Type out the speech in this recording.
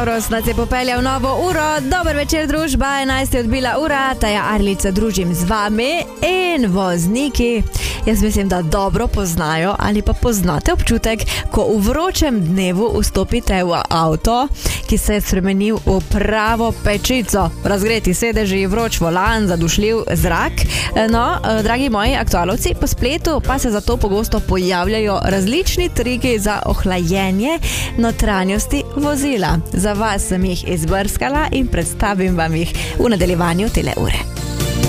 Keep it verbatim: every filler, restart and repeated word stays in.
Stavros nas je popeljal novo uro. Dober večer, družba, enajst je odbila ura, Taja Arlica družim z vami in vozniki. Jaz mislim, da dobro poznajo ali pa poznate občutek, ko v vročem dnevu vstopite v avto, ki se je spremenil v pravo pečico. Razgreti sedeži, vroč volan, zadušljiv zrak. No, dragi moji aktualovci, po spletu pa se zato pogosto pojavljajo različni triki za ohlajenje notranjosti vozila. Za vas sem jih izbrskala in predstavim vam jih v nadaljevanju tele ure.